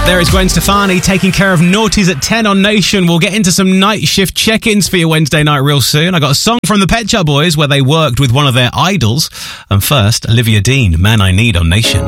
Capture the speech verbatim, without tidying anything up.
There is Gwen Stefani taking care of naughties at ten on Nation. We'll get into some night shift check-ins for your Wednesday night real soon. I got a song from the Pet Shop Boys where they worked with one of their idols. And first, Olivia Dean, Man I Need on Nation.